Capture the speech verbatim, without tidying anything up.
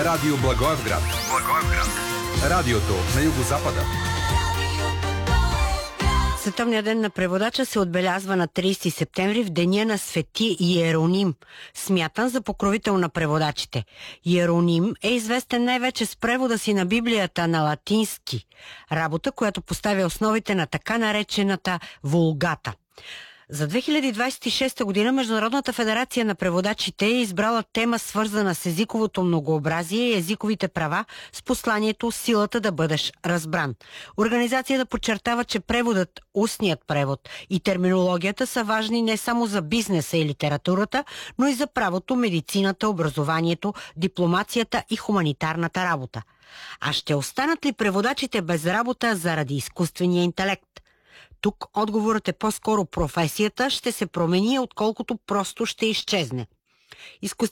Радио Благоевград. Благоевград. Радиото на Югозапада. Световният ден на преводача се отбелязва на тридесети септември в деня на Свети Иероним, смятан за покровител на преводачите. Иероним е известен най-вече с превода си на Библията на латински, работа, която поставя основите на така наречената Вулгата. За две хиляди двадесет и шеста година Международната федерация на преводачите е избрала тема, свързана с езиковото многообразие и езиковите права, с посланието "Силата да бъдеш разбран". Организацията подчертава, че преводът, устният превод и терминологията са важни не само за бизнеса и литературата, но и за правото, медицината, образованието, дипломацията и хуманитарната работа. А ще останат ли преводачите без работа заради изкуствения интелект? Тук отговорът е по-скоро професията ще се промени, отколкото просто ще изчезне.